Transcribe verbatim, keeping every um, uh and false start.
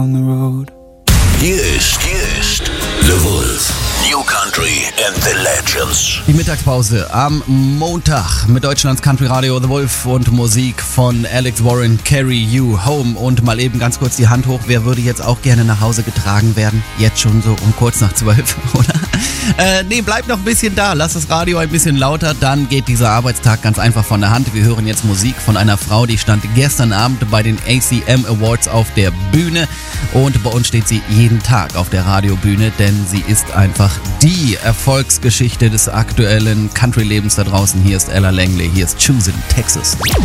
on the road. Hier ist, hier ist The Wolf. New Country and the Legends. Die Mittagspause am Montag mit Deutschlands Country Radio The Wolf und Musik von Alex Warren, Carry You Home. Und mal eben ganz kurz die Hand hoch, wer würde jetzt auch gerne nach Hause getragen werden? Jetzt schon so um kurz nach zwölf, oder? Äh, nee, bleib noch ein bisschen da, lass das Radio ein bisschen lauter, dann geht dieser Arbeitstag ganz einfach von der Hand. Wir hören jetzt Musik von einer Frau, die stand gestern Abend bei den A C M Awards auf der Bühne und bei uns steht sie jeden Tag auf der Radiobühne, denn sie ist einfach die Erfolgsgeschichte des aktuellen Country-Lebens da draußen. Hier ist Ella Langley, hier ist Choosing Texas.